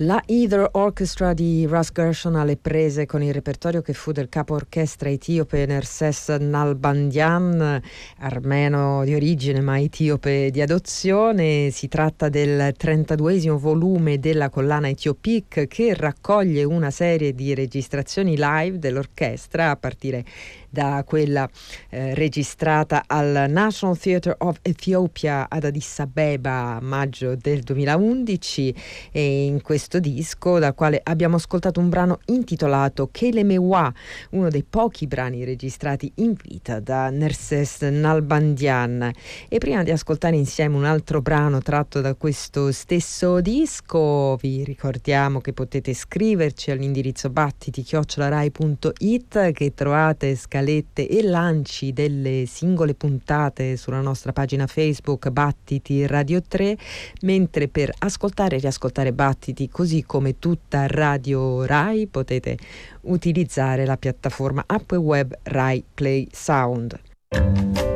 La Either Orchestra di Russ Gershon alle prese con il repertorio che fu del capo orchestra etiope Nerses Nalbandian, armeno di origine ma etiope di adozione. Si tratta del 32esimo volume della collana Ethiopic, che raccoglie una serie di registrazioni live dell'orchestra, a partire da quella registrata al National Theatre of Ethiopia ad Addis Abeba a maggio del 2011, e in questo disco, dal quale abbiamo ascoltato un brano intitolato Kelemewa, uno dei pochi brani registrati in vita da Nerses Nalbandian. E prima di ascoltare insieme un altro brano tratto da questo stesso disco, vi ricordiamo che potete scriverci all'indirizzo battiti@rai.it, che trovate scalette e lanci delle singole puntate sulla nostra pagina Facebook Battiti Radio 3, mentre per ascoltare e riascoltare Battiti, così come tutta Radio Rai, potete utilizzare la piattaforma app web Rai Play Sound.